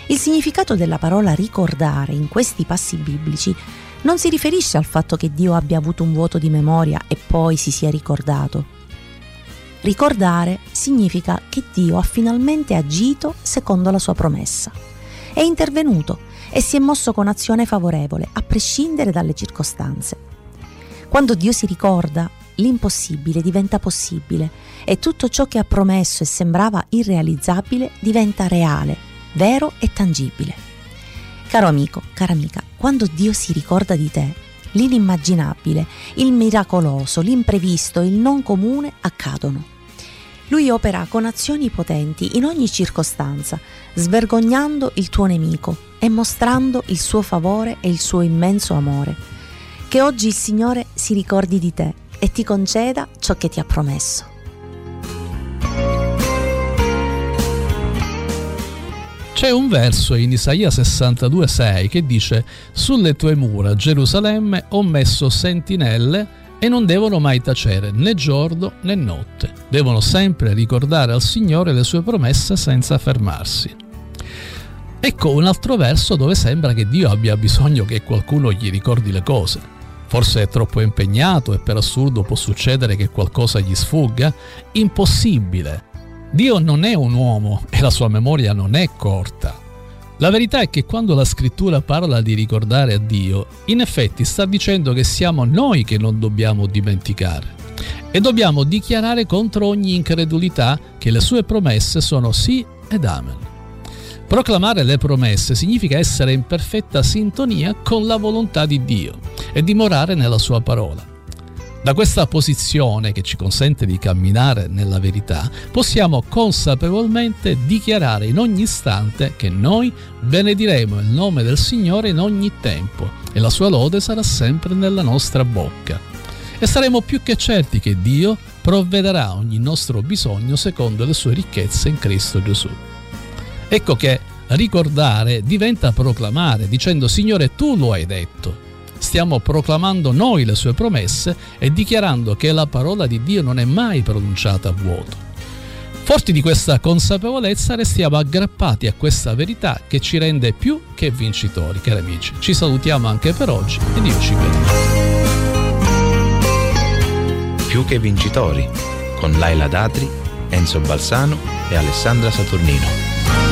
Il significato della parola ricordare in questi passi biblici non si riferisce al fatto che Dio abbia avuto un vuoto di memoria e poi si sia ricordato. Ricordare significa che Dio ha finalmente agito secondo la sua promessa. È intervenuto e si è mosso con azione favorevole, a prescindere dalle circostanze. Quando Dio si ricorda, l'impossibile diventa possibile e tutto ciò che ha promesso e sembrava irrealizzabile diventa reale, vero e tangibile. Caro amico, cara amica, quando Dio si ricorda di te, l'inimmaginabile, il miracoloso, l'imprevisto, il non comune accadono. Lui opera con azioni potenti in ogni circostanza, svergognando il tuo nemico e mostrando il suo favore e il suo immenso amore. Che oggi il Signore si ricordi di te e ti conceda ciò che ti ha promesso. C'è un verso in Isaia 62,6 che dice: «Sulle tue mura, Gerusalemme, ho messo sentinelle e non devono mai tacere né giorno né notte. Devono sempre ricordare al Signore le sue promesse senza fermarsi». Ecco un altro verso dove sembra che Dio abbia bisogno che qualcuno gli ricordi le cose. Forse è troppo impegnato e per assurdo può succedere che qualcosa gli sfugga? Impossibile! Dio non è un uomo e la sua memoria non è corta. La verità è che quando la scrittura parla di ricordare a Dio, in effetti sta dicendo che siamo noi che non dobbiamo dimenticare e dobbiamo dichiarare contro ogni incredulità che le sue promesse sono sì ed amen. Proclamare le promesse significa essere in perfetta sintonia con la volontà di Dio e dimorare nella sua parola. Da questa posizione che ci consente di camminare nella verità, possiamo consapevolmente dichiarare in ogni istante che noi benediremo il nome del Signore in ogni tempo e la sua lode sarà sempre nella nostra bocca. E saremo più che certi che Dio provvederà a ogni nostro bisogno secondo le sue ricchezze in Cristo Gesù. Ecco che ricordare diventa proclamare, dicendo: Signore, tu lo hai detto. Stiamo proclamando noi le sue promesse e dichiarando che la parola di Dio non è mai pronunciata a vuoto. Forti di questa consapevolezza restiamo aggrappati a questa verità che ci rende più che vincitori, cari amici. Ci salutiamo anche per oggi e Dio ci benedica. Più che vincitori, con Laila Datri, Enzo Balsano e Alessandra Saturnino.